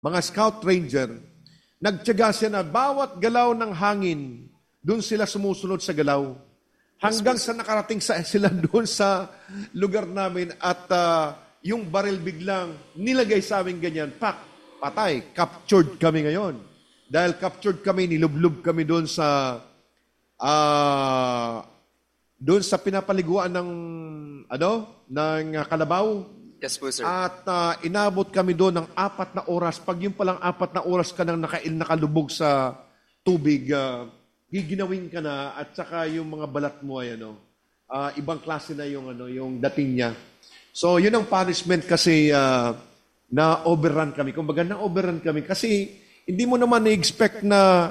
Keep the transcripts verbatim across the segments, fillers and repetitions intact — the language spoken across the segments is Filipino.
mga scout ranger, nagtiyaga siya na bawat galaw ng hangin, doon sila sumusunod sa galaw. Hanggang sa nakarating sa, sila doon sa lugar namin at uh, yung baril biglang nilagay sa amin ganyan, pak, patay, captured kami ngayon. Dahil captured kami, nilublob kami doon sa uh, doon sa pinapaliguan ng ano, ng uh, Kalabaw. Yes po, sir. At uh, inabot kami doon ng apat na oras. Pag yung palang apat na oras ka nang nakail nakalubog sa tubig, uh, giginawin ka na at saka yung mga balat mo ay ano, uh, ibang klase na yung ano, yung dating niya. So, yun ang punishment kasi uh, na overrun kami. Kumbaga na overrun kami kasi hindi mo naman na-expect na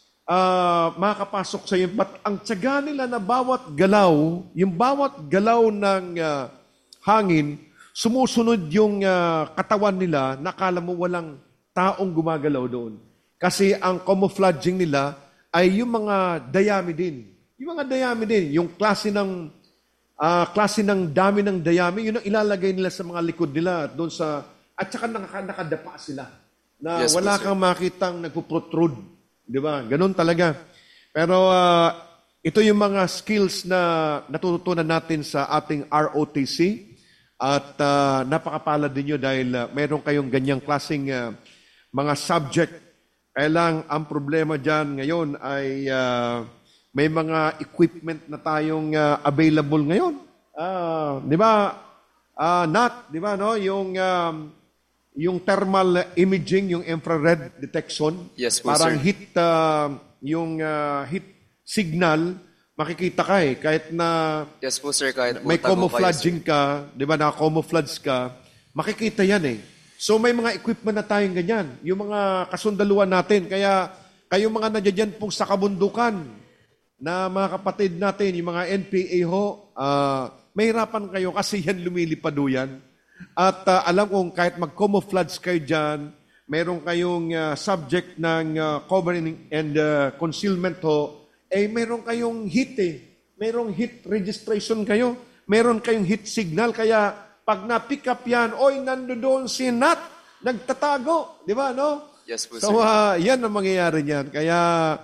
uh, makakapasok sa iyo. But ang tiyaga nila na bawat galaw, yung bawat galaw ng uh, hangin, sumusunod yung uh, katawan nila, nakala mo walang taong gumagalaw doon. Kasi ang camouflaging nila ay yung mga dayami din. Yung mga dayami din, yung klase ng uh, klase ng dami ng dayami, yun ang ilalagay nila sa mga likod nila at doon sa at saka naka, nakadapa sila na yes, wala kang makitang nagpo-protrude, di ba? Ganun talaga. Pero uh, ito yung mga skills na natututunan natin sa ating R O T C at uh, napakapalad din nyo dahil uh, mayroon kayong ganyang klaseng uh, mga subject. Kaya lang, ang problema dyan ngayon ay uh, may mga equipment na tayong uh, available ngayon. Uh, di ba, uh, Nat, di ba, no? Yung, um, yung thermal imaging, yung infrared detection, yes, po, parang sir. heat, uh, yung uh, heat signal, makikita ka eh. Kahit na yes, po, sir. Kahit may camouflaging ka, di ba, naka-camouflage ka, makikita yan eh. So may mga equipment na tayong ganyan. Yung mga kasundaluan natin. Kaya kayong mga nandiyan po sa kabundukan na mga kapatid natin, yung mga N P A ho, uh, mahirapan kayo kasi yan lumilipad ho yan. At uh, alam kong kahit mag-camouflage kayo dyan, meron kayong uh, subject ng uh, covering and uh, concealment ho, eh meron kayong heat eh. Merong heat registration kayo. Meron kayong heat signal. Kaya pag na-pick up yan, oy, nandoon si Nat, nagtatago. Di ba, no? Yes, po, so, sir. uh, yan ang mangyayari niyan. Kaya,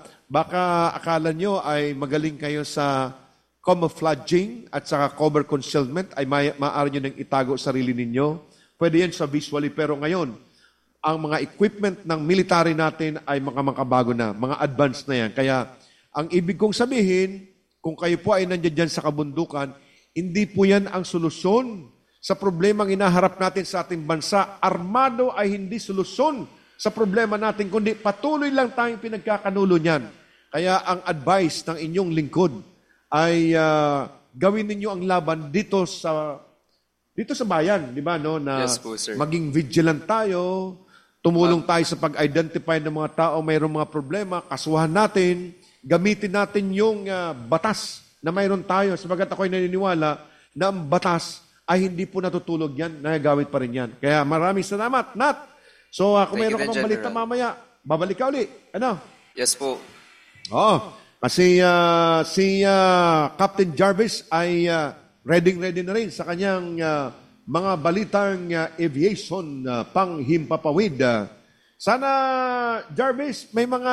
baka akala nyo ay magaling kayo sa camouflaging at saka cover concealment, ay ma- maaari nyo nang itago sarili ninyo. Pwede yan sa visually. Pero ngayon, ang mga equipment ng military natin ay mga makabago na, mga advanced na yan. Kaya, ang ibig kong sabihin, kung kayo po ay nandiyan dyan sa kabundukan, hindi po yan ang solusyon sa problemang inaharap natin sa ating bansa. Armado ay hindi solusyon sa problema natin, kundi patuloy lang tayong pinagkakanulo niyan. Kaya ang advice ng inyong lingkod ay uh, gawin ninyo ang laban dito sa dito sa bayan, di ba, no? Na yes, po, sir. Maging vigilant tayo, tumulong tayo sa pag-identify ng mga tao mayroong mga problema, kasuhan natin, gamitin natin yung uh, batas na mayroon tayo, sapagat ako'y naniniwala na ang batas ay hindi po natutulog yan, nagagawit pa rin yan. Kaya maraming salamat, Nat. So, uh, kung mayroon ka pang balita mamaya, babalik ka uli. Ano? Yes po. Oh, kasi uh, si uh, Captain Jarvis ay uh, ready-ready na rin sa kanyang uh, mga balitang uh, aviation uh, panghimpapawid. Uh, sana, Jarvis, may mga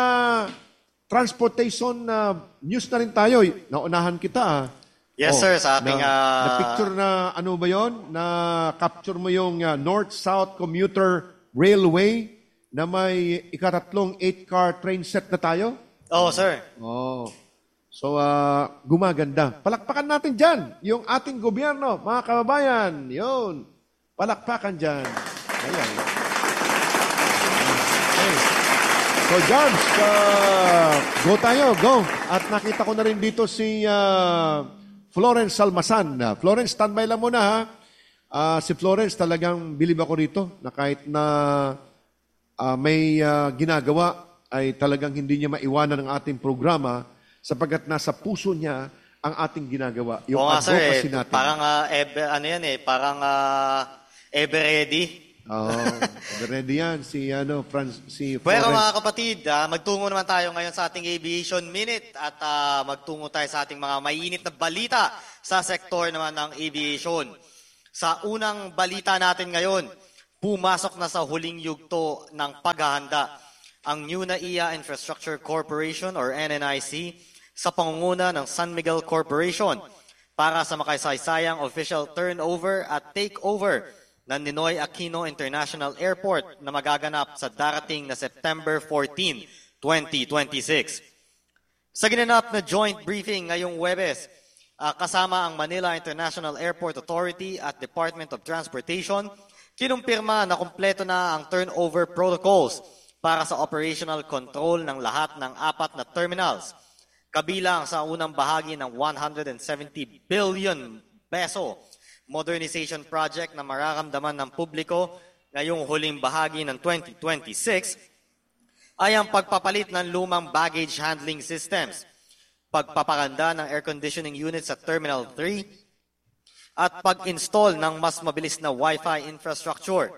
transportation uh, news na rin tayo. Naunahan kita, ah. Yes, oh, sir. Sa ating... Na, uh, na picture na ano ba yon? Na capture mo yung uh, North-South Commuter Railway na may ikatatlong eight-car train set na tayo? Oo, oh, sir. Oh. So, uh, gumaganda. Palakpakan natin dyan. Yung ating gobyerno, mga kababayan. Yun. Palakpakan dyan. Ayan. Okay. So, Jobs, uh, go tayo. Go. At nakita ko na rin dito si... Uh, Florence Salmasan. Florence, standby lang muna ha. Uh, si Florence talagang bilib ako rito na kahit na uh, may uh, ginagawa ay talagang hindi niya maiwanan ang ating programa sapagkat nasa puso niya ang ating ginagawa. Yung Oo nga, sir. Eh, natin. parang, uh, ever, ano yan eh, parang uh, ever ready. Oo, oh, ready yan. Si, ano, Franz, si Florence. Pero mga kapatid, uh, magtungo naman tayo ngayon sa ating Aviation Minute at uh, magtungo tayo sa ating mga mainit na balita sa sektor naman ng aviation. Sa unang balita natin ngayon, pumasok na sa huling yugto ng paghahanda ang New Naiya Infrastructure Corporation or N N I C sa pangunguna ng San Miguel Corporation para sa makasaysayang official turnover at takeover ng Ninoy Aquino International Airport na magaganap sa darating na September fourteenth, twenty twenty-six. Sa ginanap na joint briefing ngayong Huwebes, uh, kasama ang Manila International Airport Authority at Department of Transportation, kinumpirma na kumpleto na ang turnover protocols para sa operational control ng lahat ng apat na terminals, kabilang sa unang bahagi ng one hundred seventy billion peso modernization project na mararamdaman ng publiko ngayong huling bahagi ng twenty twenty-six, ay ang pagpapalit ng lumang baggage handling systems, pagpapaganda ng air conditioning units sa Terminal three, at pag-install ng mas mabilis na Wi-Fi infrastructure.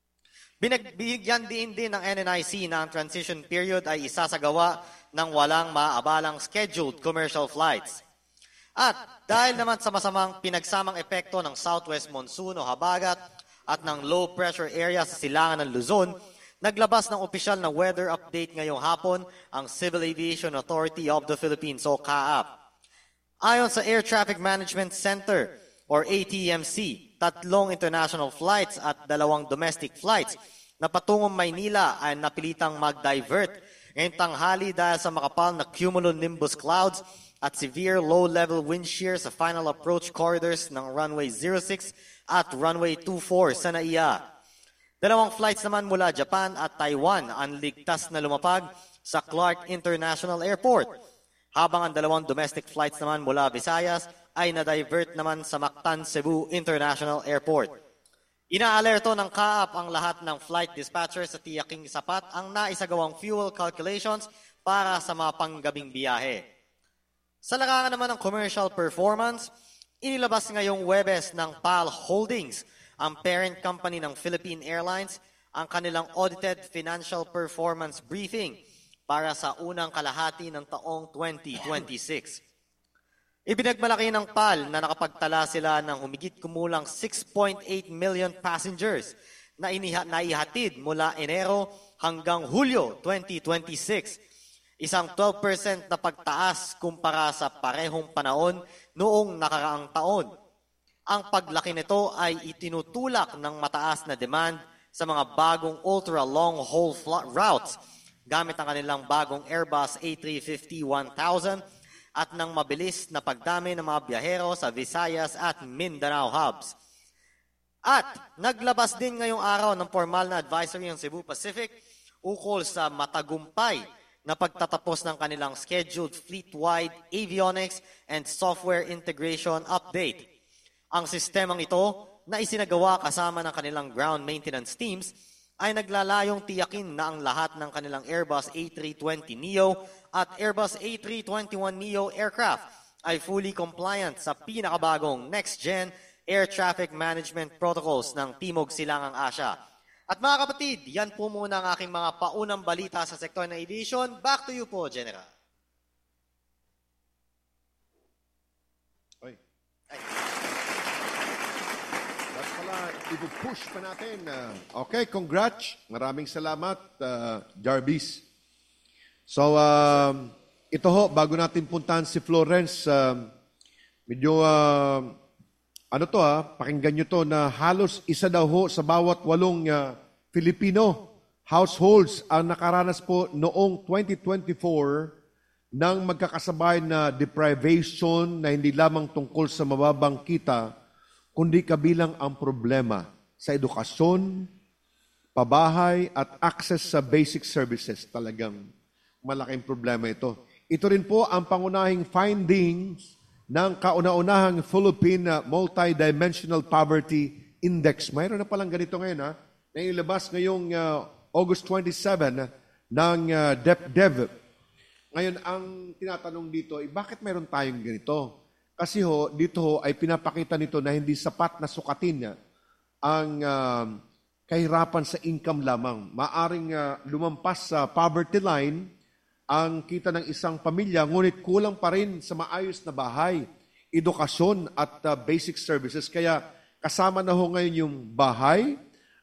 Binagbigyan din din ng N N I C na ang transition period ay isasagawa ng walang maaabalang scheduled commercial flights. At dahil naman sa masamang pinagsamang epekto ng southwest monsoon o habagat at ng low pressure area sa silangan ng Luzon, naglabas ng opisyal na weather update ngayong hapon ang Civil Aviation Authority of the Philippines o C A A P. Ayon sa Air Traffic Management Center or A T M C, tatlong international flights at dalawang domestic flights na patungong Maynila ay napilitang mag-divert ngayong tanghali dahil sa makapal na cumulonimbus clouds at severe low-level wind shear sa final approach corridors ng runway zero six at runway two four sa Naiya. Dalawang flights naman mula Japan at Taiwan ang ligtas na lumapag sa Clark International Airport, habang ang dalawang domestic flights naman mula Visayas ay na-divert naman sa Mactan Cebu International Airport. Inaalerto ng C A A P ang lahat ng flight dispatchers sa tiyaking sapat ang naisagawang fuel calculations para sa mga panggabing biyahe. Sa larangan naman ng commercial performance, inilabas ngayong Huwebes ng P A L Holdings, ang parent company ng Philippine Airlines, ang kanilang audited financial performance briefing para sa unang kalahati ng taong twenty twenty-six. Ibinagmalaki ng P A L na nakapagtala sila ng humigit kumulang six point eight million passengers na iniha, naihatid mula Enero hanggang Hulyo twenty twenty-six. Isang twelve percent na pagtaas kumpara sa parehong panahon noong nakaraang taon. Ang paglaki nito ay itinutulak ng mataas na demand sa mga bagong ultra-long-haul routes gamit ang kanilang bagong Airbus A three fifty one thousand at ng mabilis na pagdami ng mga biyahero sa Visayas at Mindanao hubs. At naglabas din ngayong araw ng formal na advisory ng Cebu Pacific ukol sa matagumpay na pagtatapos ng kanilang scheduled fleet-wide avionics and software integration update. Ang sistemang ito na isinagawa kasama ng kanilang ground maintenance teams ay naglalayong tiyakin na ang lahat ng kanilang Airbus A three twenty neo at Airbus A three twenty-one neo aircraft ay fully compliant sa pinakabagong next-gen air traffic management protocols ng Timog Silangang Asya. At mga kapatid, yan po muna ang aking mga paunang balita sa sektor ng aviation. Back to you po, General. Oy. Ay. That's pala, ipupush pa natin. Uh, okay, congrats. Maraming salamat, uh, Jarvis. So, um, ito ho, bago natin puntahan si Florence, um, medyo, uh, ano to ha, pakinggan nyo to, na halos isa daw ho sa bawat walong uh, Filipino households ang nakaranas po noong twenty twenty-four ng magkakasabay na deprivation na hindi lamang tungkol sa mababang kita, kundi kabilang ang problema sa edukasyon, pabahay at access sa basic services. Talagang malaking problema ito. Ito rin po ang pangunahing findings ng kauna-unahang Philippine Multidimensional Poverty Index. Mayroon na palang ganito ngayon ha, na ilabas ngayong uh, August twenty-seventh ng uh, DepDev. Ngayon, ang tinatanong dito, eh, bakit mayroon tayong ganito? Kasi ho, dito ho, ay pinapakita nito na hindi sapat na sukatin niya ang uh, kahirapan sa income lamang. Maaring uh, lumampas sa poverty line ang kita ng isang pamilya, ngunit kulang pa rin sa maayos na bahay, edukasyon at uh, basic services. Kaya kasama na ho ngayon yung bahay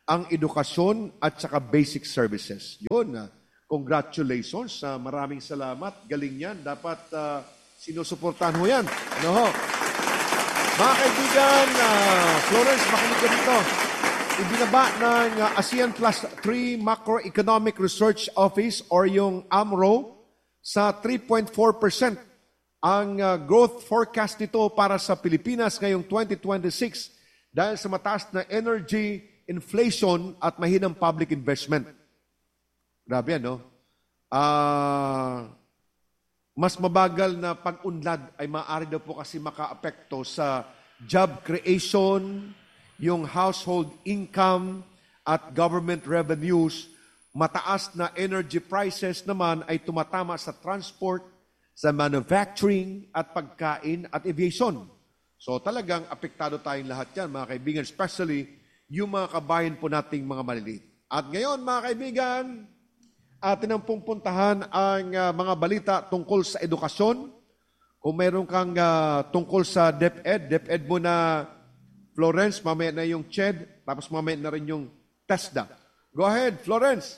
ang edukasyon at saka basic services. Yun, ah, congratulations. Ah, maraming salamat. Galing yan. Dapat ah, sinusuportahan mo yan. Ano ho? Mga kaibigan, ah, Florence, makinig ka dito. Ibinaba ng ah, ASEAN Plus three Macroeconomic Research Office or yung A M R O sa three point four percent ang uh, growth forecast nito para sa Pilipinas ngayong twenty twenty-six dahil sa mataas na energy, inflation at mahinang public investment. Grabe, no? Ah, mas mabagal na pag-unlad ay maaari daw po kasi makaapekto sa job creation, yung household income at government revenues. Mataas na energy prices naman ay tumatama sa transport, sa manufacturing at pagkain at aviation. So talagang apektado tayong lahat yan, mga kaibigan, especially yung mga kabayan po nating mga maliliit. At ngayon, mga kaibigan, atin ang pupuntahan ang uh, mga balita tungkol sa edukasyon. Kung meron kang uh, tungkol sa DepEd, DepEd mo na Florence, mamaya na yung C H E D, tapos mamaya na rin yung TESDA. Go ahead, Florence.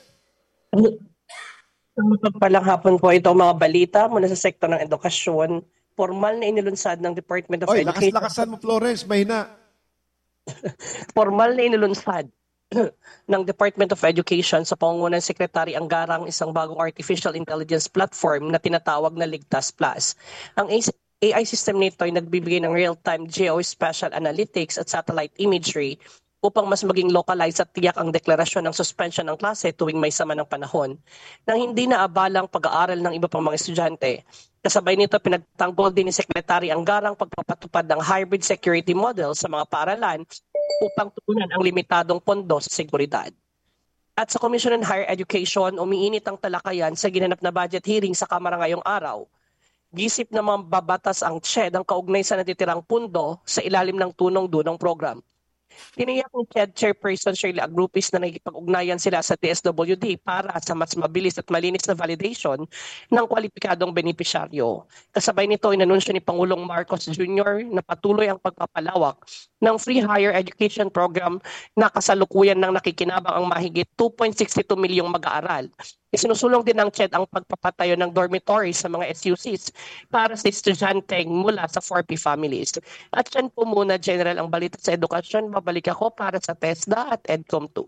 Mapagpalang hapon po ito mga balita mula sa sektor ng edukasyon. Formal na inilunsad ng Department of Oy, Education. lakas-lakasan mo, Florence, mahina. Formal na inilunsad ng Department of Education sa pangunguna ng Secretary Anggarang isang bagong artificial intelligence platform na tinatawag na Ligtas Plus. Ang A I system nito ay nagbibigay ng real-time geospatial analytics at satellite imagery upang mas maging localized at tiyak ang deklarasyon ng suspension ng klase tuwing may sama ng panahon. Nang hindi na abala ang pag-aaral ng iba pang mga estudyante, kasabay nito pinagtanggol din ni Secretary Anggarang pagpapatupad ng hybrid security model sa mga paaralan upang tugunan ang limitadong pondo sa seguridad. At sa Commission on Higher Education, umiinit ang talakayan sa ginanap na budget hearing sa Kamara ngayong araw. Gisip na mababatas ang C H E D ang kaugnay sa natitirang pundo sa ilalim ng tunong-dunong program. Tiniyak ni C H E D Chairperson Shirley Agrupis na nagipag-ugnayan sila sa D S W D para sa mas mabilis at malinis na validation ng kwalipikadong benepisyaryo. Kasabay nito, inanunsyo ni Pangulong Marcos Junior na patuloy ang pagpapalawak ng free higher education program na kasalukuyan ng nakikinabang ang mahigit two point six two milyong mag-aaral. Isinusulong din ng C H E D ang pagpapatayo ng dormitories sa mga S U Cs para sa estudyante mula sa four P families. At yan po muna, General, ang balita sa edukasyon. Babalik ako para sa TESDA at EDCOM two.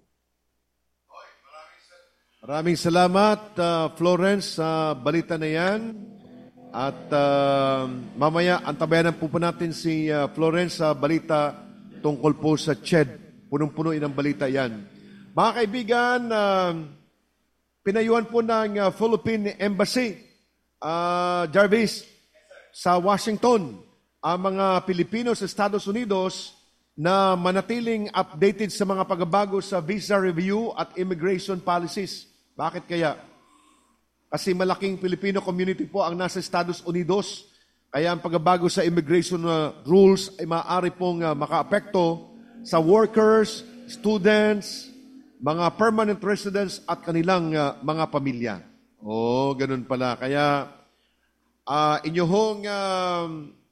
Maraming salamat, uh, Florence, sa balita na yan. At uh, mamaya, antabayanan po po natin si uh, Florence sa balita tungkol po sa C H E D. Punong-punuin ang balita yan. Mga kaibigan, uh, pinayuhan po ng uh, Philippine Embassy, uh, Jarvis, sa Washington, ang mga Pilipino sa Estados Unidos na manatiling updated sa mga pagbabago sa visa review at immigration policies. Bakit kaya? Kasi malaking Filipino community po ang nasa Estados Unidos, kaya ang pagbabago sa immigration uh, rules ay maaari pong uh, makaapekto sa workers, students, mga permanent residents at kanilang uh, mga pamilya. Oh, ganun pala. Kaya uh, inyong uh,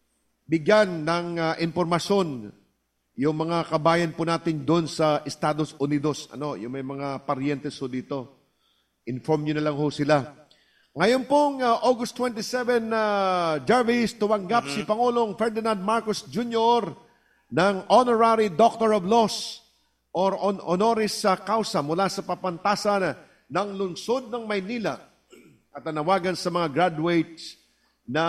bigyan ng uh, impormasyon yung mga kabayan po natin doon sa Estados Unidos. Ano, yung may mga parientes ho dito. Inform nyo na lang ho sila. Ngayon pong uh, August twenty-seventh, uh, Jarvis, tumanggap mm-hmm. si Pangulong Ferdinand Marcos Junior ng Honorary Doctor of Laws or on honoris causa mula sa papantasan ng lungsod ng Maynila at nanawagan sa mga graduates na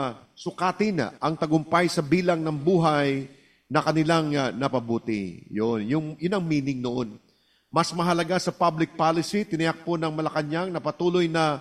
sukatin ang tagumpay sa bilang ng buhay na kanilang uh, napabuti. Yun, yung, yun ang meaning noon. Mas mahalaga sa public policy, tiniyak po ng Malacanang na patuloy na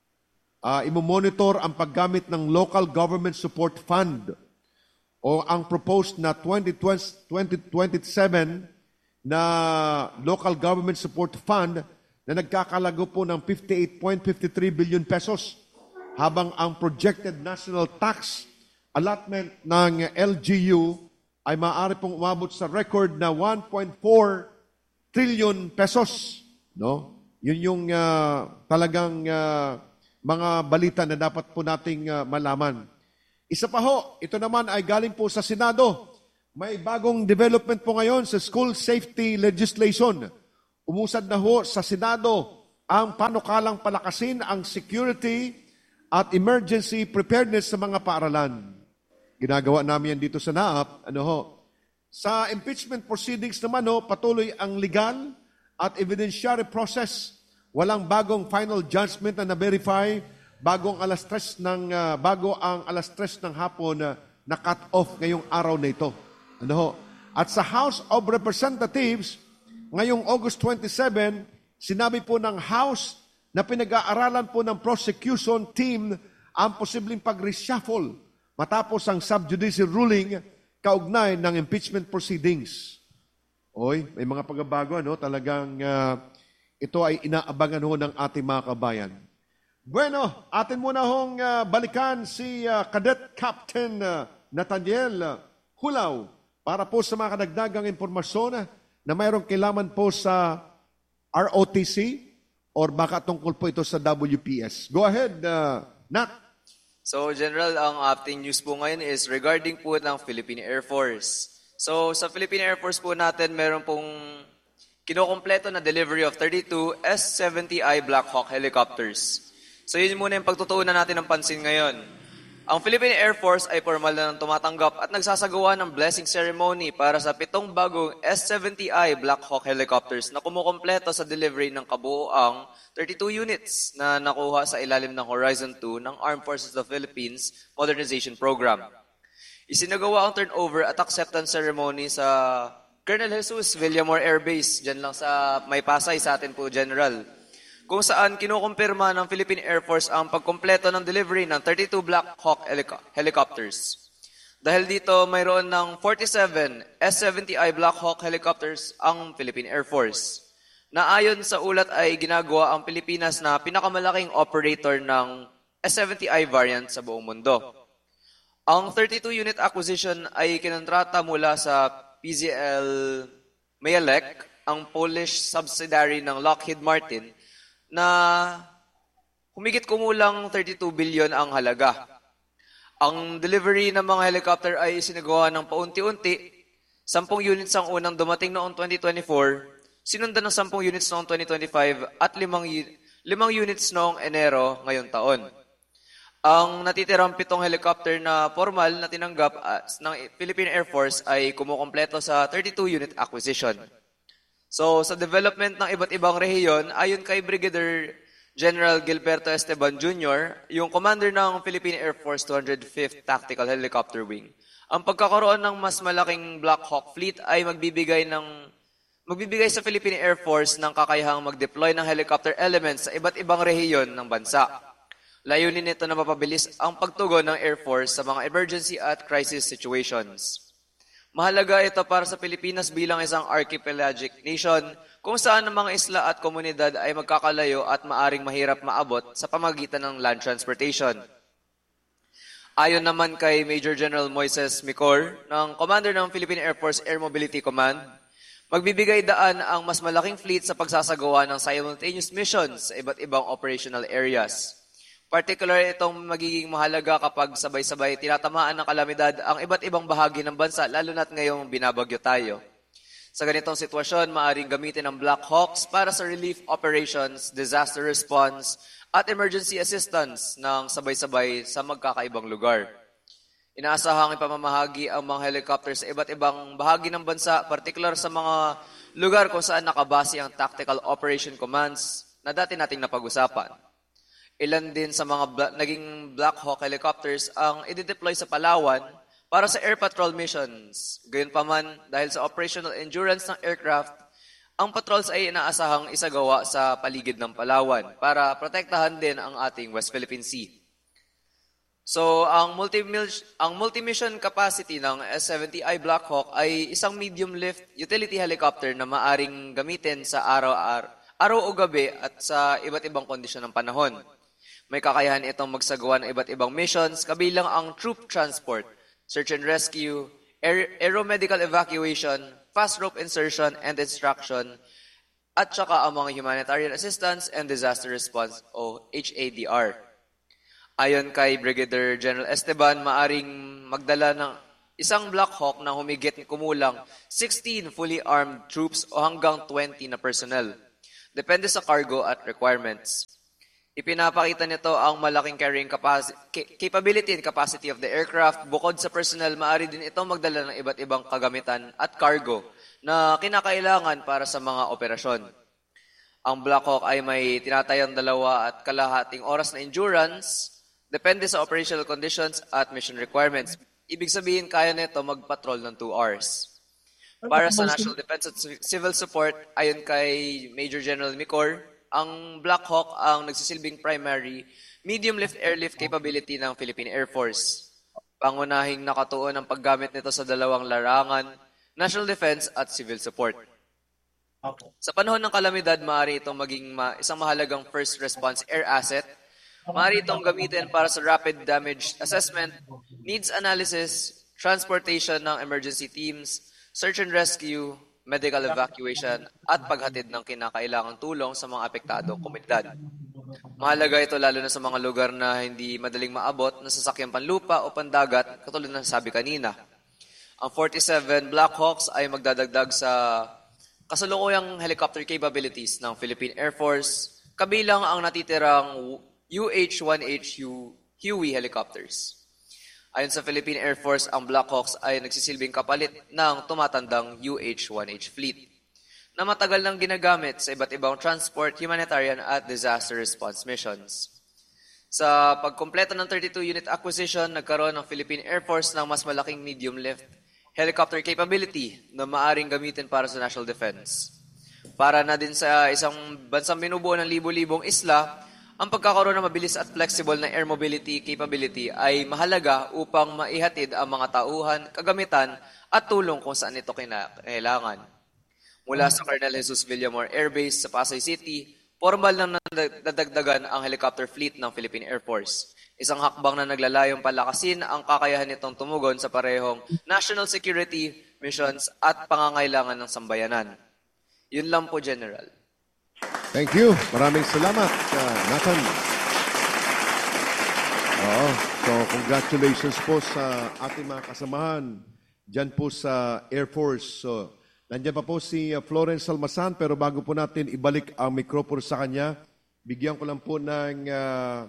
uh, imomonitor ang paggamit ng Local Government Support Fund o ang proposed na twenty twenty-seven na Local Government Support Fund na nagkakalago po ng fifty-eight point five three billion pesos habang ang projected national tax allotment ng L G U ay maaari pong umabot sa record na one point four trillion pesos. No? Yun yung uh, talagang uh, mga balita na dapat po nating uh, malaman. Isa pa ho, ito naman ay galing po sa Senado. May bagong development po ngayon sa school safety legislation Umusad na ho sa Senado ang panukalang palakasin ang security at emergency preparedness sa mga paaralan. Ginagawa namin yan dito sa N A A P. Ano ho? Sa impeachment proceedings naman ho, patuloy ang legal at evidentiary process. Walang bagong final judgment na na-verify bago ang alas tres ng uh, bago ang alas tres ng hapon na uh, na-cut off ngayong araw na ito. Ano ho? At sa House of Representatives, ngayong August twenty-seven, sinabi po ng House na pinag-aaralan po ng prosecution team ang posibleng pag-reshuffle matapos ang subjudice ruling kaugnay ng impeachment proceedings. Oy, may mga pagbabago, ano? Talagang uh, ito ay inaabangan ho ng ating mga kabayan. Bueno, atin muna hong uh, balikan si uh, Cadet Captain uh, Nathaniel uh, Hulaw para po sa mga kadagdagang impormasyon uh, na mayroong kailangan po sa R O T C or baka tungkol po ito sa W P S. Go ahead, uh, Nat. So, General, ang updating news po ngayon is regarding po ng Philippine Air Force. So, sa Philippine Air Force po natin, meron pong kinokompleto na delivery of thirty-two S seventy I Black Hawk helicopters. So, yun muna yung pagtutuunan natin ng pansin ngayon. Ang Philippine Air Force ay formal na tumatanggap at nagsasagawa ng blessing ceremony para sa pitong bagong S seventy I Black Hawk helicopters na kumukompleto sa delivery ng kabuoang thirty-two units na nakuha sa ilalim ng Horizon two ng Armed Forces of the Philippines Modernization Program. Isinagawa ang turnover at acceptance ceremony sa Colonel Jesus Villamor Air Base, dyan lang sa May Pasay sa atin po, General, kung saan kinukumpirma ng Philippine Air Force ang pagkompleto ng delivery ng thirty-two Black Hawk helico- helicopters. Dahil dito, mayroon ng forty-seven S seventy I Black Hawk helicopters ang Philippine Air Force, na ayon sa ulat ay ginagawa ang Pilipinas na pinakamalaking operator ng S seventy I variant sa buong mundo. Ang thirty-two unit acquisition ay kinontrata mula sa P Z L Mayalek, ang Polish subsidiary ng Lockheed Martin, na humigit kumulang thirty-two billion ang halaga. Ang delivery ng mga helicopter ay sinagawa ng paunti-unti. Sampung units ang unang dumating noong twenty twenty-four, sinundan ng sampung units noong twenty twenty-five at limang, limang units noong Enero ngayong taon. Ang natitirang pitong helicopter na formal na tinanggap uh, ng Philippine Air Force ay kumukompleto sa thirty-two unit acquisition. So, sa development ng iba't ibang rehiyon, ayon kay Brigadier General Gilberto Esteban Junior, yung commander ng Philippine Air Force two hundred fifth Tactical Helicopter Wing, ang pagkakaroon ng mas malaking Black Hawk fleet ay magbibigay ng magbibigay sa Philippine Air Force ng kakayahang mag-deploy ng helicopter elements sa iba't ibang rehiyon ng bansa. Layunin nito na mapabilis ang pagtugon ng Air Force sa mga emergency at crisis situations. Mahalaga ito para sa Pilipinas bilang isang archipelagic nation kung saan ang mga isla at komunidad ay magkakalayo at maaring mahirap maabot sa pamagitan ng land transportation. Ayon naman kay Major General Moises Micor, ng Commander ng Philippine Air Force Air Mobility Command, magbibigay daan ang mas malaking fleet sa pagsasagawa ng simultaneous missions sa iba't ibang operational areas. Particular itong magiging mahalaga kapag sabay-sabay tinatamaan ng kalamidad ang iba't ibang bahagi ng bansa, lalo na't ngayong binabagyo tayo. Sa ganitong sitwasyon, maaaring gamitin ang Black Hawks para sa relief operations, disaster response, at emergency assistance ng sabay-sabay sa magkakaibang lugar. Inaasahang ipamamahagi ang mga helicopter sa iba't ibang bahagi ng bansa, particular sa mga lugar kung saan nakabase ang Tactical Operation Commands na dati nating napag-usapan. Ilan din sa mga bla- naging Black Hawk helicopters ang i-deploy sa Palawan para sa air patrol missions. Gayunpaman, dahil sa operational endurance ng aircraft, ang patrols ay inaasahang isagawa sa paligid ng Palawan para protektahan din ang ating West Philippine Sea. So, ang multi ang multi-mission capacity ng S seventy I Black Hawk ay isang medium-lift utility helicopter na maaring gamitin sa araw-araw, araw o gabi at sa iba't ibang kondisyon ng panahon. May kakayahan itong magsagawa ng iba't ibang missions, kabilang ang troop transport, search and rescue, aer- aeromedical evacuation, fast rope insertion and extraction, at saka ang mga humanitarian assistance and disaster response o H A D R. Ayon kay Brigadier General Esteban, maaring magdala ng isang Black Hawk na humigit kumulang sixteen fully armed troops o hanggang twenty na personnel. Depende sa cargo at requirements. Ipinapakita nito ang malaking carrying capacity, capability and capacity of the aircraft. Bukod sa personnel, maaari din ito magdala ng iba't ibang kagamitan at cargo na kinakailangan para sa mga operasyon. Ang Black Hawk ay may tinatayang dalawa at kalahating oras na endurance, depende sa operational conditions at mission requirements. Ibig sabihin, kaya nito magpatrol ng two hours. Para sa National Defense at Civil Support, ayon kay Major General Micor, ang Black Hawk ang nagsisilbing primary medium lift airlift capability ng Philippine Air Force. Pangunahing nakatuon ang paggamit nito sa dalawang larangan, national defense at civil support. Okay. Sa panahon ng kalamidad, maaari itong maging ma- isang mahalagang first response air asset. Maaari itong gamitin para sa rapid damage assessment, needs analysis, transportation ng emergency teams, search and rescue, medical evacuation, at paghatid ng kinakailangang tulong sa mga apektadong komunidad. Mahalaga ito lalo na sa mga lugar na hindi madaling maabot na sasakyang panlupa o pandagat, katulad ng sabi kanina. Ang forty-seven Black Hawks ay magdadagdag sa kasalukuyang helicopter capabilities ng Philippine Air Force, kabilang ang natitirang U H one H U Huey helicopters. Ayon sa Philippine Air Force, ang Black Hawks ay nagsisilbing kapalit ng tumatandang U H one H fleet na matagal nang ginagamit sa iba't ibang transport, humanitarian at disaster response missions. Sa pagkumpleto ng thirty-two unit acquisition, nagkaroon ng Philippine Air Force ng mas malaking medium lift helicopter capability na maaring gamitin para sa national defense. Para na din sa isang bansang binubuo ng libo-libong isla, ang pagkakaroon ng mabilis at flexible na air mobility capability ay mahalaga upang maihatid ang mga tauhan, kagamitan at tulong kung saan ito kinakailangan. Mula sa Colonel Jesus Villamor Air Base sa Pasay City, formal na nadagdagan ang helicopter fleet ng Philippine Air Force. Isang hakbang na naglalayong palakasin ang kakayahan nitong tumugon sa parehong national security missions at pangangailangan ng sambayanan. Yun lang po, General. Thank you. Maraming salamat, uh, Nathan. Oo. So, congratulations po sa ating mga kasamahan dyan po sa Air Force. So, nandiyan pa po si uh, Florence Salmasan, pero bago po natin ibalik ang mikropono sa kanya, bigyan ko lang po ng uh,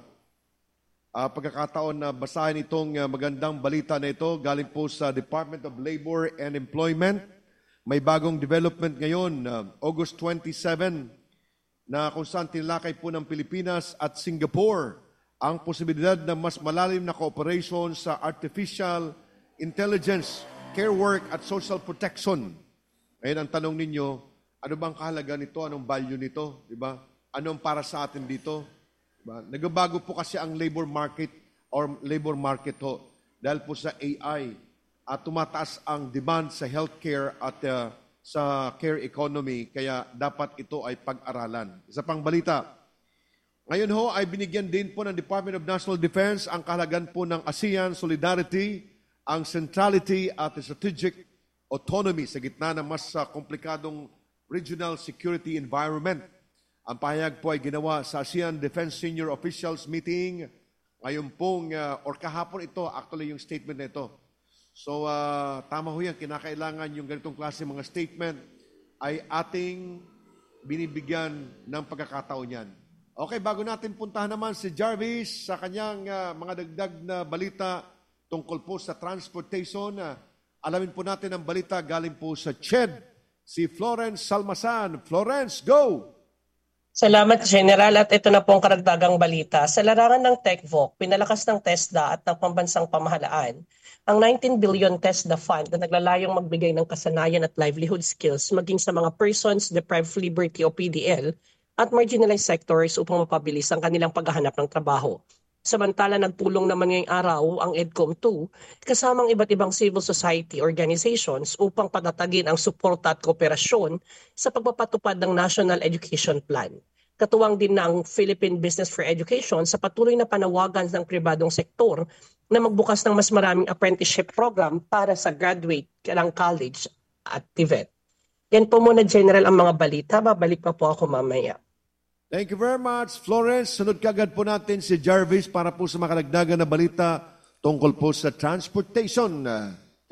uh, pagkakataon na basahin itong uh, magandang balita na ito galing po sa Department of Labor and Employment. May bagong development ngayon, uh, August twenty-seventh, na kung saan tinilakay po ng Pilipinas at Singapore ang posibilidad ng mas malalim na cooperation sa artificial intelligence, care work at social protection. Ngayon ang tanong ninyo, ano bang kahalaga nito? Anong value nito? Diba? Anong para sa atin dito? Diba? Nagbabago po kasi ang labor market or labor market ho dahil po sa A I at tumataas ang demand sa healthcare at uh, sa care economy, kaya dapat ito ay pag-aralan. Isa pang balita, ngayon ho ay binigyan din po ng Department of National Defense ang kahalagan po ng ASEAN Solidarity, ang centrality at strategic autonomy sa gitna ng mas uh, komplikadong regional security environment. Ang pahayag po ay ginawa sa ASEAN Defense Senior Officials Meeting ngayon pong, uh, or kahapon ito, actually yung statement na ito. So, uh, tama ho yan, kinakailangan yung ganitong klase mga statement ay ating binibigyan ng pagkakataon yan. Okay, bago natin puntahan naman si Jarvis sa kanyang uh, mga dagdag na balita tungkol po sa transportation, uh, alamin po natin ang balita galing po sa C H E D, si Florence Salmasan. Florence, go! Salamat, General. At ito na po ang karagdagang balita. Sa larangan ng TechVoc, pinalakas ng TESDA at ng pambansang pamahalaan ang nineteen billion TESDA Fund na naglalayong magbigay ng kasanayan at livelihood skills maging sa mga persons deprived of liberty o P D L at marginalized sectors upang mapabilis ang kanilang paghahanap ng trabaho. Samantala, nagpulong naman ngayong araw ang EDCOM two kasamang iba't ibang civil society organizations upang patatagin ang suporta at kooperasyon sa pagpapatupad ng National Education Plan. Katuwang din ng Philippine Business for Education sa patuloy na panawagan ng pribadong sektor na magbukas ng mas maraming apprenticeship program para sa graduate ng college at T V E T. Yan po muna, General, ang mga balita. Babalik pa po ako mamaya. Thank you very much, Florence. Sunod kagad po natin si Jarvis para po sa makalagdagan na balita tungkol po sa transportation. Uh,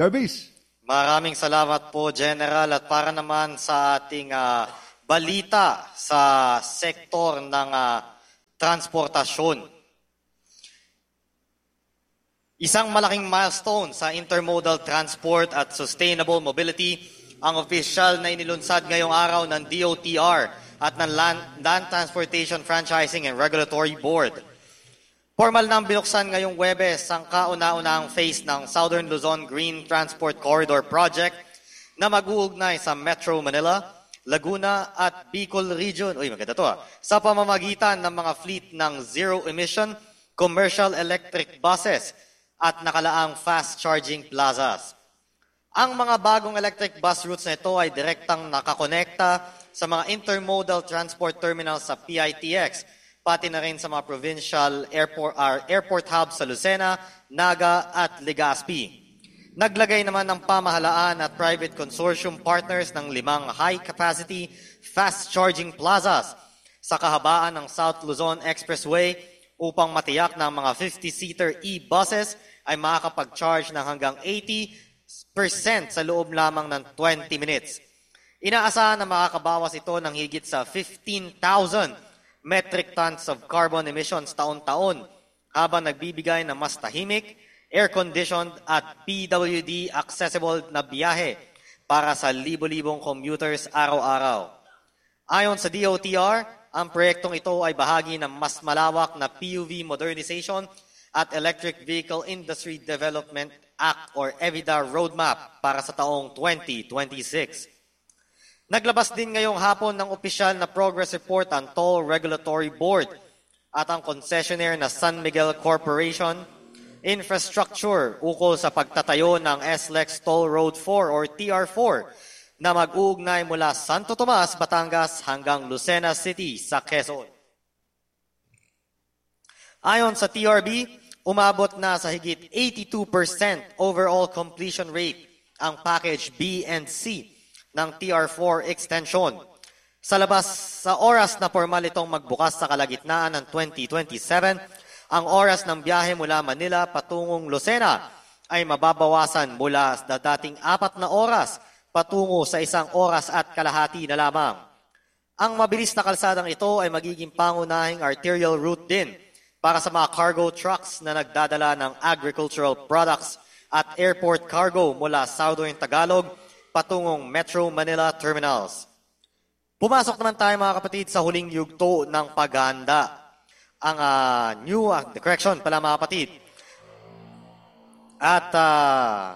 Jarvis. Maraming salamat po, General. At para naman sa ating ah, balita sa sektor ng ah, transportasyon. Isang malaking milestone sa intermodal transport at sustainable mobility ang opisyal na inilunsad ngayong araw ng D O T R at ng Land, Land Transportation Franchising and Regulatory Board. Formal nang binuksan ngayong Huwebes ang kauna-unahang phase ng Southern Luzon Green Transport Corridor Project na mag-uugnay sa Metro Manila, Laguna at Bicol Region. Uy, maganda to ah. Sa pamamagitan ng mga fleet ng zero-emission commercial electric buses at nakalaang fast-charging plazas. Ang mga bagong electric bus routes na ito ay direktang nakakonekta sa mga intermodal transport terminals sa P I T X, pati na rin sa mga provincial airport, uh, airport hubs sa Lucena, Naga at Legazpi. Naglagay naman ng pamahalaan at private consortium partners ng limang high-capacity fast-charging plazas sa kahabaan ng South Luzon Expressway upang matiyak na ang mga fifty-seater e-buses ay makakapag-charge ng hanggang eighty percent sa loob lamang ng twenty minutes. Inaasahan na makakabawas ito ng higit sa fifteen thousand metric tons of carbon emissions taon-taon habang nagbibigay ng mas tahimik, air-conditioned at P W D accessible na biyahe para sa libo-libong commuters araw-araw. Ayon sa D O T R, ang proyektong ito ay bahagi ng mas malawak na P U V modernization at Electric Vehicle Industry Development Act or EVIDA roadmap para sa taong twenty twenty-six. Naglabas din ngayong hapon ng opisyal na progress report ang Toll Regulatory Board at ang concessionaire na San Miguel Corporation Infrastructure ukol sa pagtatayo ng S L E X Toll Road four or T R four na mag-uugnay mula Santo Tomas, Batangas hanggang Lucena City sa Quezon. Ayon sa T R B, umabot na sa higit eighty-two percent overall completion rate ang package B and C ng T R four extension. Sa labas sa oras na formal itong magbukas sa kalagitnaan ng twenty twenty-seven, ang oras ng biyahe mula Manila patungong Lucena ay mababawasan mula sa dating apat na oras patungo sa isang oras at kalahati na lamang. Ang mabilis na kalsadang ito ay magiging pangunahing arterial route din para sa mga cargo trucks na nagdadala ng agricultural products at airport cargo mula Southern Tagalog patungong Metro Manila terminals. Pumasok naman tayo mga kapatid sa huling yugto ng paghahanda. Ang uh, new, uh, the correction pala mga kapatid. At uh,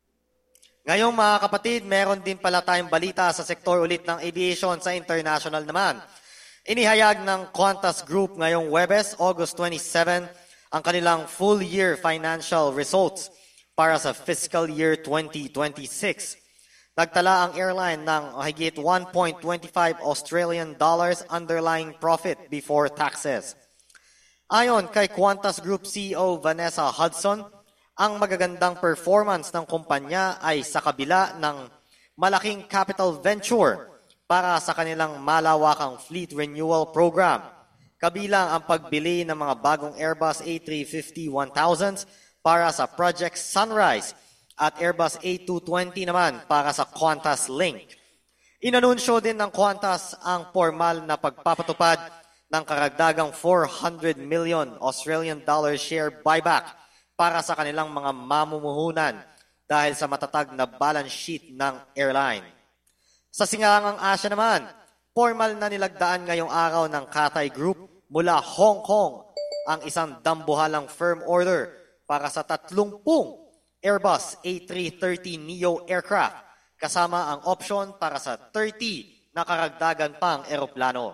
ngayong mga kapatid, meron din pala tayong balita sa sektor ulit ng aviation sa international naman. Inihayag ng Qantas Group ngayong Huwebes, August twenty-seventh, ang kanilang full year financial results para sa fiscal year twenty twenty-six. Nagtala ang airline ng higit one point two five Australian dollars underlying profit before taxes. Ayon kay Qantas Group C E O Vanessa Hudson, ang magagandang performance ng kumpanya ay sa kabila ng malaking capital venture para sa kanilang malawakang fleet renewal program, kabilang ang pagbili ng mga bagong Airbus A three fifty one thousands para sa Project Sunrise at Airbus A two twenty naman para sa Qantas Link. Inanunsyo din ng Qantas ang formal na pagpapatupad ng karagdagang four hundred million Australian dollar share buyback para sa kanilang mga mamumuhunan dahil sa matatag na balance sheet ng airline. Sa Singangang Asya naman, formal na nilagdaan ngayong araw ng Cathay Group mula Hong Kong ang isang dambuhalang firm order para sa tatlumpung Airbus A three thirty neo aircraft kasama ang option para sa thirty na karagdagan pang eroplano.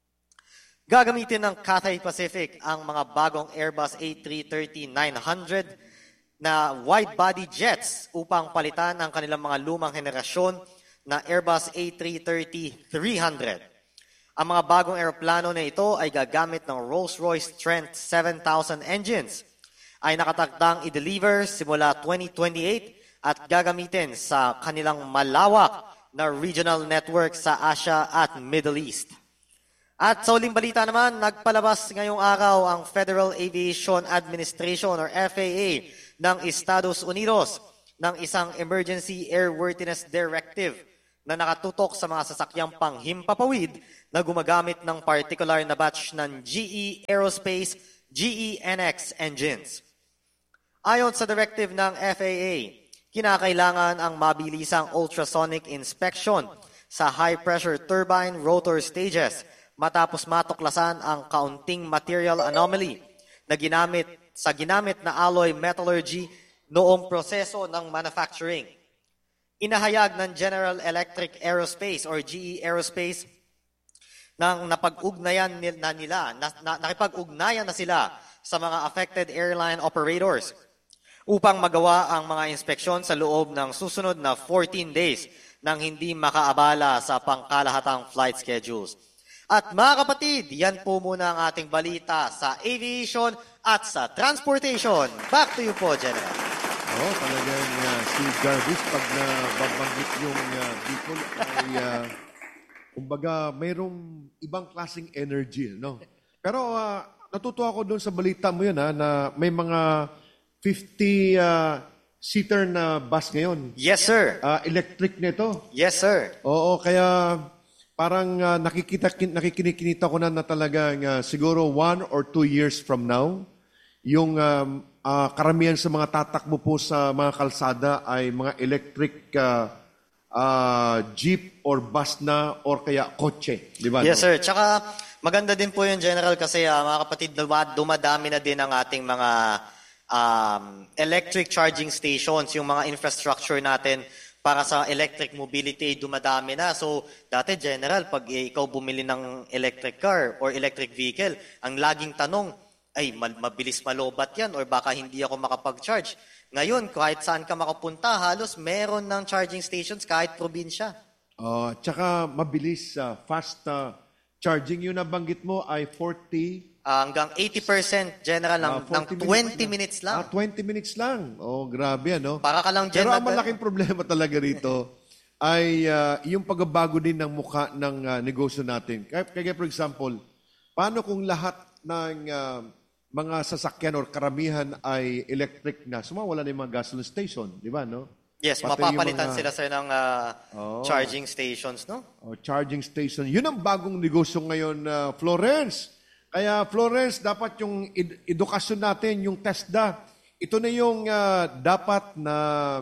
Gagamitin ng Cathay Pacific ang mga bagong Airbus A three thirty nine hundred na wide-body jets upang palitan ang kanilang mga lumang henerasyon na Airbus A three thirty three hundred. Ang mga bagong eroplano na ito ay gagamit ng Rolls-Royce Trent seven thousand engines, ay nakatakdang i-deliver simula twenty twenty-eight at gagamitin sa kanilang malawak na regional network sa Asia at Middle East. At sa uling balita naman, nagpalabas ngayong araw ang Federal Aviation Administration or F A A ng Estados Unidos ng isang Emergency Airworthiness Directive na nakatutok sa mga sasakyang panghimpapawid na gumagamit ng particular na batch ng G E Aerospace G E N X engines. Ayon sa directive ng F A A, kinakailangan ang mabilisang ultrasonic inspection sa high-pressure turbine rotor stages matapos matuklasan ang kaunting material anomaly na ginamit sa ginamit na alloy metallurgy noong proseso ng manufacturing. Inahayag ng General Electric Aerospace or G E Aerospace nang napag-ugnayan na nila, na, na, nakipag-ugnayan na sila sa mga affected airline operators upang magawa ang mga inspeksyon sa loob ng susunod na fourteen days nang hindi makaabala sa pangkalahatang flight schedules. At mga kapatid, yan po muna ang ating balita sa aviation at sa transportation. Back to you po, General. Oo, oh, talagang uh, si Jarvis, pag nababanggit yung uh, Bicol, ay, uh, kumbaga, mayroong ibang klaseng energy, no? Pero uh, natutuwa ako doon sa balita mo yun, ha, na may mga fifty-seater uh, na bus ngayon. Yes, sir. Uh, electric nito. Yes, sir. Oo, kaya parang uh, nakikita, nakikinikinita ko na na talagang uh, siguro one or two years from now, yung um, uh, karamihan sa mga tatakbo po sa mga kalsada ay mga electric uh, uh, jeep or bus na or kaya kotse. Di ba? Yes, no? sir. Tsaka maganda din po yun, General, kasi uh, mga kapatid, dumadami na din ang ating mga um, electric charging stations, yung mga infrastructure natin para sa electric mobility, dumadami na. So, dati, General, pag eh, ikaw bumili ng electric car or electric vehicle, ang laging tanong, ay, mabilis malobat yan or baka hindi ako makapag-charge. Ngayon, kahit saan ka makapunta, halos meron ng charging stations kahit probinsya. Uh, tsaka mabilis, uh, fast uh, charging. Yung nabanggit mo ay forty Uh, hanggang eighty percent, General, ng, uh, ng twenty minutes lang. Ah, twenty minutes lang. Oh, grabe, ano? Para ka lang, Pero General. ang malaking problema talaga rito ay uh, yung pagbabago din ng mukha ng uh, negosyo natin. Kaya, kaya for example, paano kung lahat ng uh, mga sasakyan or karamihan ay electric na? Sumawala na yung mga gasoline station, di ba, no? Yes, Pati mapapalitan mga, sila sir ng uh, oh, charging stations, no? Oh, charging station. Yun ang bagong negosyo ngayon, uh, Florence. Kaya Florence, dapat yung ed- edukasyon natin, yung TESDA, ito na yung uh, dapat na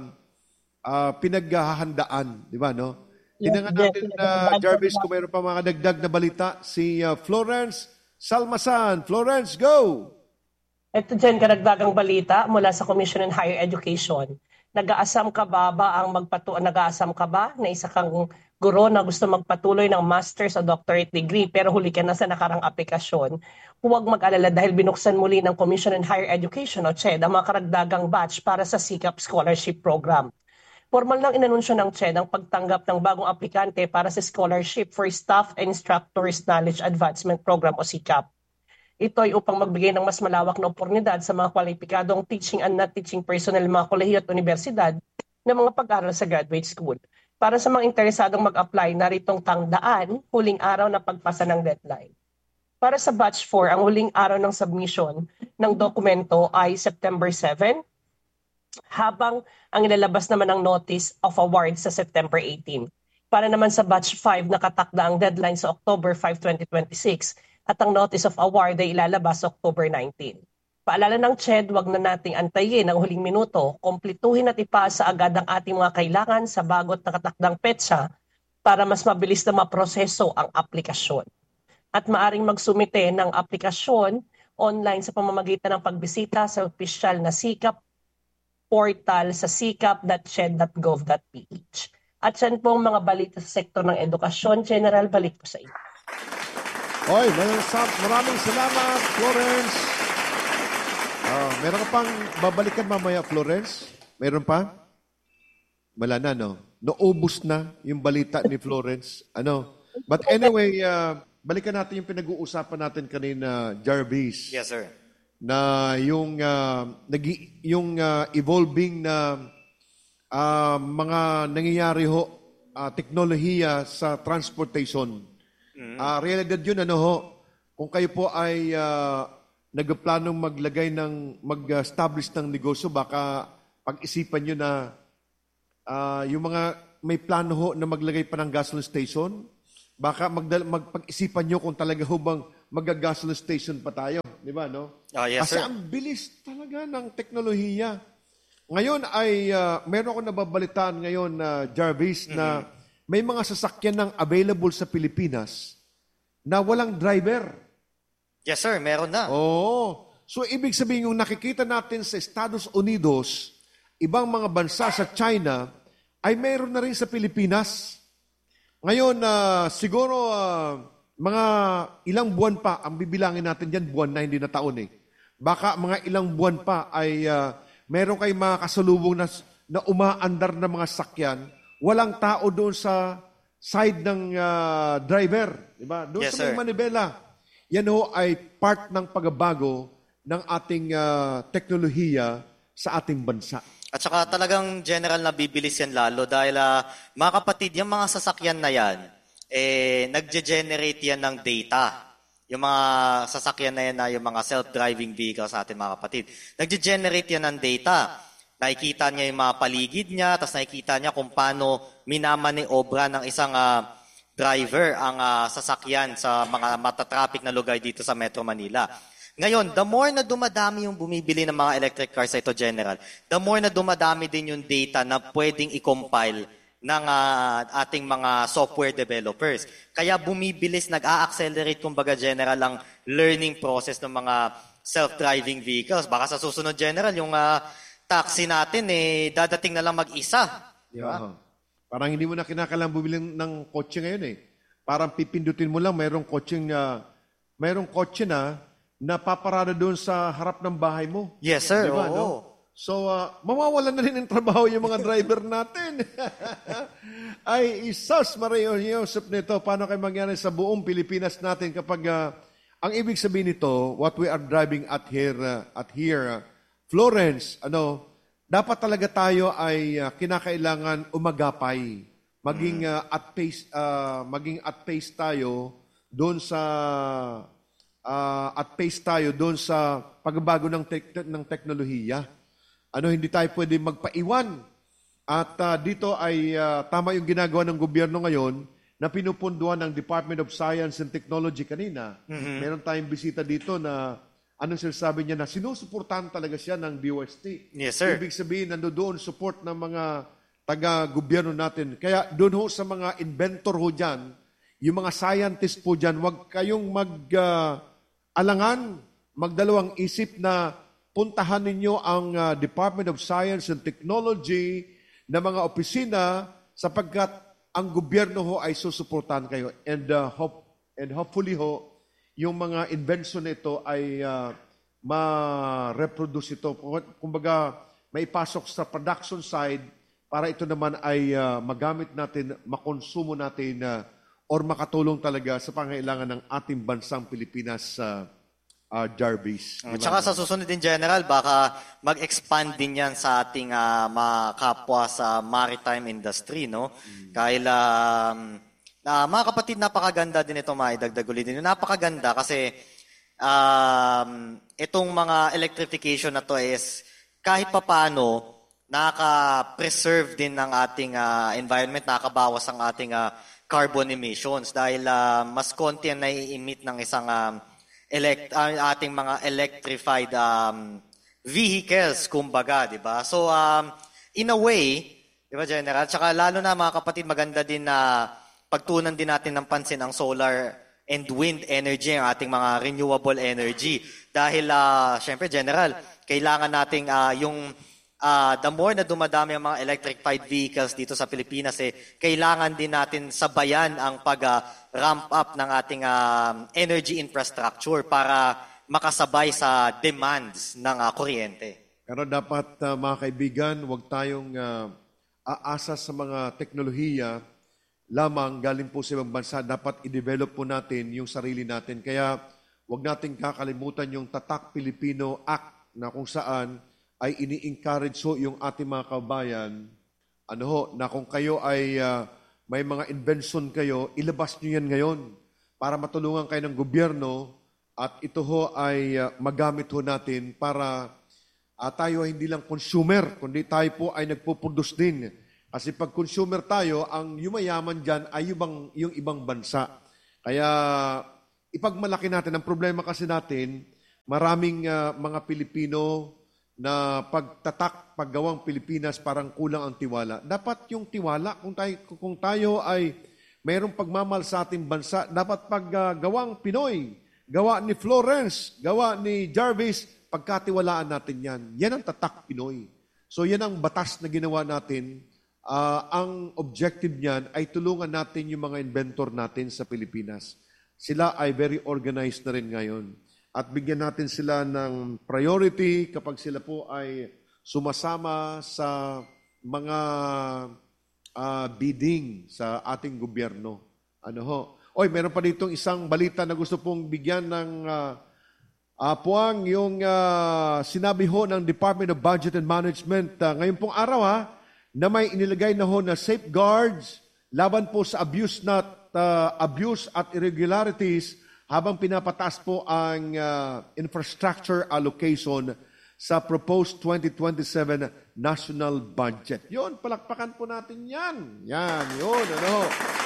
uh, pinaghahandaan, di ba, no? Yes, Tinangan yes, natin yes, na yes. Jarvis, kung mayroon pa mga dagdag na balita, si uh, Florence Salmasan. Florence, go! Ito dyan, karagdagang balita mula sa Commission on Higher Education. Nag-aasam ka ba ba ang magpatu nag-aasam ka ba na isa kang guro na gusto magpatuloy ng master's o doctorate degree pero huli ka na sa nakarang aplikasyon? Huwag mag-alala dahil binuksan muli ng Commission on Higher Education o C H E D ang mga karagdagang batch para sa SICAP Scholarship Program. Formal lang inanunsyo ng C H E D ang pagtanggap ng bagong aplikante para sa Scholarship for Staff and Instructors Knowledge Advancement Program o SICAP. Ito ay upang magbigay ng mas malawak na oportunidad sa mga kwalipikadong teaching and not-teaching personnel ng mga kolehiyo at universidad na mga pag-aaral sa graduate school. Para sa mga interesadong mag-apply, naritong tangdaan, huling araw na pagpasa ng deadline. Para sa Batch four, ang huling araw ng submission ng dokumento ay September seven, habang ang ilalabas naman ng Notice of Award sa September eighteen. Para naman sa Batch five, nakatakda ang deadline sa October fifth, twenty twenty-six, at ang Notice of Award ay ilalabas October nineteenth. Paalala ng C H E D, wag na nating antayin ang huling minuto, kumplituhin at ipasa agad ang ating mga kailangan sa bagot nakatakdang petsa para mas mabilis na maproseso ang aplikasyon. At maaring magsumite ng aplikasyon online sa pamamagitan ng pagbisita sa opisyal na SICAP portal sa sikap dot c h e d dot gov dot p h. At yan po ang mga balita sa sektor ng edukasyon. General, balik po sa inyo. Oy, maraming salamat, Florence. Uh, meron ka pang babalikan mamaya, Florence? Meron pa? Wala na, no? Naubos na yung balita ni Florence. Ano? But anyway, uh, balikan natin yung pinag-uusapan natin kanina, Jarvis. Yes, sir. Na yung, uh, nag- yung uh, evolving na uh, mga nangyayari ho, uh, teknolohiya sa transportation. Mm-hmm. Uh, realidad yun, ano ho, kung kayo po ay uh, nagplanong maglagay ng, mag-establish ng negosyo, baka pag-isipan nyo na Ah, yung mga may plano ho na maglagay pa ng gasoline station, baka magdal- magpag-isipan nyo kung talaga ho bang mag-gasoline station pa tayo. Di ba, no? Ah, yes, Kasi sir. ang bilis talaga ng teknolohiya. Ngayon ay, uh, meron ako nababalitaan ngayon na Jarvis na may mga sasakyan ng available sa Pilipinas na walang driver. Yes, sir. Meron na. Oo. So, ibig sabihin yung nakikita natin sa Estados Unidos, ibang mga bansa sa China, ay meron na rin sa Pilipinas. Ngayon, uh, siguro uh, mga ilang buwan pa, ang bibilangin natin dyan, buwan na, hindi na taon eh. Baka mga ilang buwan pa ay uh, meron kayong mga kasalubong na, na umaandar na mga sakyan, walang tao doon sa side ng uh, driver. Diba? Doon Yes, sa may sir. manibela. Yan ho ay part ng pagbabago ng ating uh, teknolohiya sa ating bansa. At saka talagang general na bibilis yan lalo dahil ah, mga kapatid, yung mga sasakyan na yan, eh, nagge-generate yan ng data. Yung mga sasakyan na yan na yung mga self-driving vehicles natin mga kapatid. Nagge-generate yan ng data. Nakikita niya yung mga paligid niya, tapos nakikita niya kung paano minamaniobra ng isang ah, driver ang ah, sasakyan sa mga matatraffic na lugar dito sa Metro Manila. Ngayon, the more na dumadami yung bumibili ng mga electric cars sa ito, General, the more na dumadami din yung data na pwedeng i-compile ng ah, ating mga software developers. Kaya bumibilis, nag-a-accelerate, kumbaga, General, ang learning process ng mga self-driving vehicles. Baka sa susunod, General, yung ah, taxi natin, eh, dadating na lang mag-isa. Di ba? Aha. Parang hindi mo na kinakailangan bumili ng kotse ngayon eh. Parang pipindutin mo lang, mayroong kotse uh, mayroong kotse na na paparada doon sa harap ng bahay mo. Yes, sir. Di ba, Oo. no? So, uh, mawawalan na rin ng trabaho yung mga driver natin. Ay, isas, Mario Joseph nito, paano kayo mangyari sa buong Pilipinas natin kapag, uh, ang ibig sabihin nito, what we are driving at here, uh, at here, uh, Florence, ano, dapat talaga tayo ay uh, kinakailangan umagapay, maging uh, at pace, uh, maging at pace tayo doon sa uh, at pace tayo doon sa pagbabago ng tek- ng teknolohiya. Ano, hindi tayo pwede magpaiwan. At uh, dito ay uh, tama yung ginagawa ng gobyerno ngayon na pinupunduan ng Department of Science and Technology kanina. Mm-hmm. Meron tayong bisita dito na anong sinasabi niya na sinusuportahan talaga siya ng D O S T. Yes, sir. Ibig sabihin, nandoon support ng mga taga-gobyerno natin. Kaya doon ho sa mga inventor ho dyan, yung mga scientist po dyan, huwag kayong mag-alangan, uh, magdalawang isip na puntahan ninyo ang uh, Department of Science and Technology na mga opisina sapagkat ang gobyerno ho ay susuportahan kayo. And, uh, hope, and hopefully ho, yung mga invention nito ay uh, ma-reproduce ito. Kumbaga, may pasok sa production side para ito naman ay uh, magamit natin, makonsumo natin uh, or makatulong talaga sa pangailangan ng ating bansang Pilipinas sa uh, uh, Jarvis. At saka sa susunod din, General, baka mag-expand din yan sa ating uh, mga kapwa sa maritime industry, no? Mm. Dahil, um, uh, mga kapatid, napakaganda din ito, maidagdag ulit din. Napakaganda kasi um, itong mga electrification na to is kahit papano, nakaka-preserve din ng ating uh, environment, nakakabawas ang ating uh, carbon emissions dahil uh, mas konti ang nai-emit ng isang um, elect uh, ating mga electrified um, vehicles, kumbaga, di ba? So, um, in a way, di ba, General? Tsaka lalo na, mga kapatid, maganda din na pagtunan din natin ng pansin ang solar and wind energy, ang ating mga renewable energy. Dahil, uh, syempre, General, kailangan nating uh, yung Uh, the more na dumadami ang mga electrified vehicles dito sa Pilipinas, eh, kailangan din natin sabayan ang pag-ramp uh, up ng ating uh, energy infrastructure para makasabay sa demands ng uh, kuryente. Pero dapat, uh, mga kaibigan, huwag tayong uh, aasa sa mga teknolohiya lamang galing po sa ibang bansa. Dapat i-develop po natin yung sarili natin. Kaya huwag natin kakalimutan yung Tatak Pilipino Act na kung saan ay ini-encourage ho yung ating mga kabayan, ano ho, na kung kayo ay uh, may mga invention kayo, ilabas nyo yan ngayon para matulungan kayo ng gobyerno at ito ho ay uh, magamit ho natin para uh, tayo ay hindi lang consumer, kundi tayo po ay nagpo-produce din Kasi pag consumer tayo, ang yumayaman dyan ay yung, yung ibang bansa. Kaya ipagmalaki natin. Ang problema kasi natin, maraming uh, mga Pilipino na pagtatak, paggawang Pilipinas, parang kulang ang tiwala. Dapat yung tiwala, kung tayo, kung tayo ay mayroong pagmamahal sa ating bansa, dapat paggawang uh, Pinoy, gawa ni Florence, gawa ni Jarvis, pagkatiwalaan natin yan. Yan ang tatak Pinoy. So yan ang batas na ginawa natin. Uh, ang objective niyan ay tulungan natin yung mga inventor natin sa Pilipinas. Sila ay very organized na rin ngayon. At bigyan natin sila ng priority kapag sila po ay sumasama sa mga uh, bidding sa ating gobyerno. Ano ho? Oy, meron pa ditong isang balita na gusto pong bigyan ng uh, uh, puwang yung uh, sinabi ho ng Department of Budget and Management uh, ngayon pong araw ha, na may inilagay na ho na safeguards laban po sa abuse, not, uh, abuse at irregularities habang pinapataas po ang uh, infrastructure allocation sa proposed twenty twenty-seven national budget. Yun, palakpakan po natin yan. Yan, yun, ano.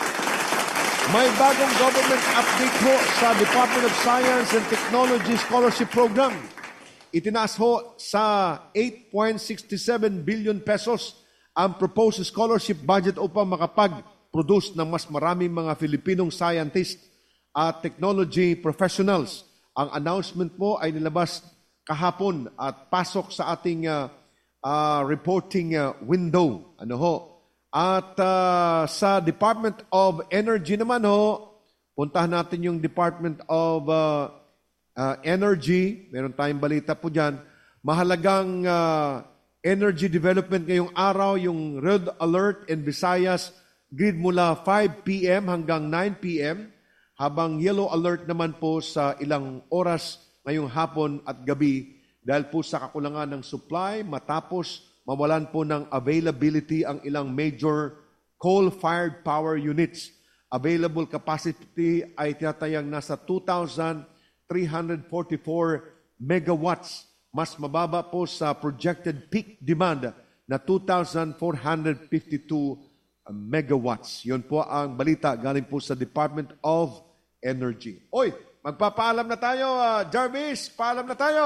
May bagong government update ho sa Department of Science and Technology Scholarship Program. Itinaas ho sa eight point six seven billion pesos ang proposed scholarship budget upang makapag-produce ng mas maraming mga Filipinong scientists at technology professionals. Ang announcement po ay nilabas kahapon at pasok sa ating uh, uh, reporting uh, window. Ano ho? At uh, sa Department of Energy naman ho, puntahan natin yung Department of uh, uh, Energy. Meron tayong balita po dyan. Mahalagang uh, energy development ngayong araw, yung red alert in Visayas, grid mula five p.m. hanggang nine p.m. habang yellow alert naman po sa ilang oras ngayong hapon at gabi dahil po sa kakulangan ng supply matapos mawalan po ng availability ang ilang major coal-fired power units. Available capacity ay tinatayang nasa two thousand three hundred forty-four megawatts. Mas mababa po sa projected peak demand na two thousand four hundred fifty-two megawatts. Yun po ang balita galing po sa Department of Energy. Oy, magpapaalam na tayo, uh, Jarvis, paalam na tayo.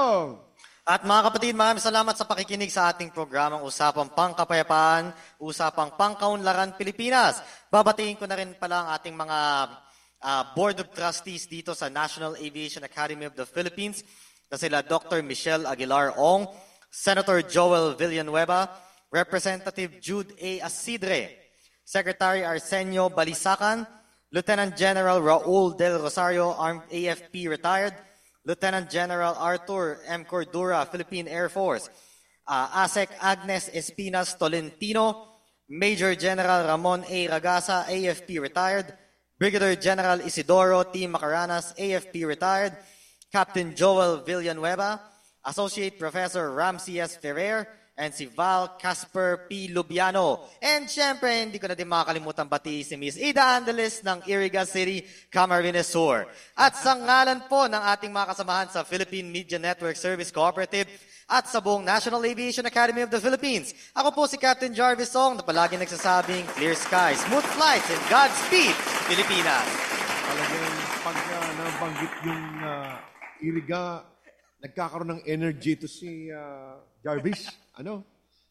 At mga kapatid, maraming salamat sa pakikinig sa ating programang Usapang Pangkapayapaan, Usapang Pangkaunlaran Pilipinas. Babatiin ko na rin pala ang ating mga uh, Board of Trustees dito sa National Aviation Academy of the Philippines na sila Doctor Michelle Aguilar Ong, Senator Joel Villanueva, Representative Jude A. Asidre, Secretary Arsenio Balisacan, Lieutenant General Raul Del Rosario, Armed A F P retired, Lieutenant General Arthur M. Cordura, Philippine Air Force, uh, ASEC Agnes Espinas Tolentino, Major General Ramon A. Ragasa, A F P retired, Brigadier General Isidoro T. Macaranas, A F P retired, Captain Joel Villanueva, Associate Professor Ramsey S. Ferrer, and si Val Casper P. Lubiano. And syempre, hindi ko na din makakalimutan bati si Miss Ida Angeles ng Iriga City, Camarines Sur. At sa ngalan po ng ating mga kasamahan sa Philippine Media Network Service Cooperative at sa buong National Aviation Academy of the Philippines, ako po si Captain Jarvis Song na palagi nagsasabing clear skies, smooth flights, and Godspeed, Pilipinas. Talagang pag uh, nabanggit yung uh, Iriga, nagkakaroon ng energy to si uh, Jarvis. Ano?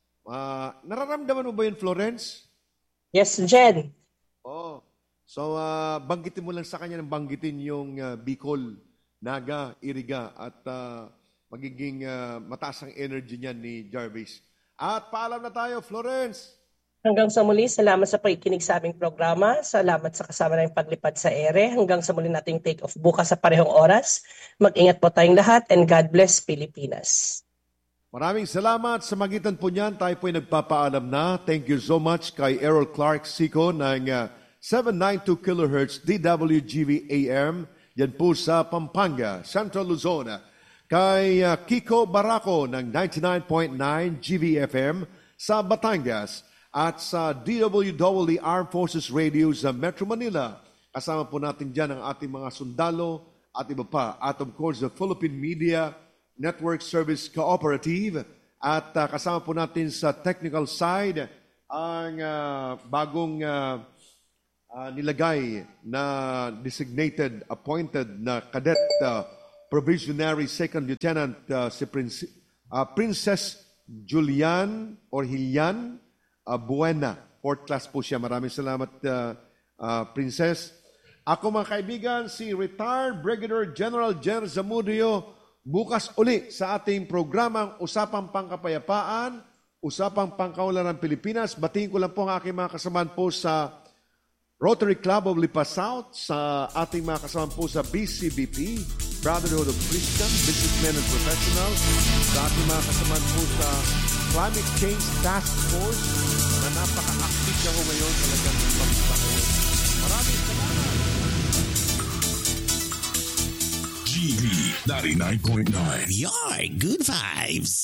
Uh, nararamdaman mo ba yun, Florence? Yes, Jen. Oo. So, uh, banggitin mo lang sa kanya ng banggitin yung uh, Bicol, Naga, Iriga, at uh, magiging uh, mataas ang energy niyan ni Jarvis. At paalam na tayo, Florence! Hanggang sa muli, salamat sa pakikinig sa aming programa. Salamat sa kasama ng paglipad sa ere. Hanggang sa muli nating take off bukas sa parehong oras. Mag-ingat po tayong lahat and God bless Pilipinas. Maraming salamat. Sa magitan po niyan, tayo po ay nagpapaalam na. Thank you so much kay Errol Clark Sico ng uh, seven ninety-two kilohertz D W G V A M. Yan po sa Pampanga, Central Luzon. Kay uh, Kiko Baraco ng ninety-nine point nine G V F M sa Batangas. At sa D W W Armed Forces Radio sa Metro Manila. Kasama po natin dyan ang ating mga sundalo at iba pa. At of course, the Philippine Media Network Service Cooperative. At uh, kasama po natin sa technical side ang ah, bagong ah, ah, nilagay na designated, appointed na cadet ah, provisionary second lieutenant ah, si Prince, ah, Princess Julian or Hilian ah, Buena. Fourth class po siya. Maraming salamat, ah, ah, Princess. Ako mga kaibigan, si retired Brigadier General Jer Zamudio, bukas uli sa ating programang Usapang Pangkapayapaan, Usapang Pangkaunlaran ng Pilipinas. Batiin ko lang po ang aking mga kasamahan po sa Rotary Club of Lipa South, sa ating mga kasamahan po sa B C B P, Brotherhood of Christian, Businessmen and Professionals, sa ating mga kasamahan po sa Climate Change Task Force, na napaka-active ka ho ngayon talagang pagpunta ngayon. Maraming salamat! G B ninety-nine point nine. Your good vibes.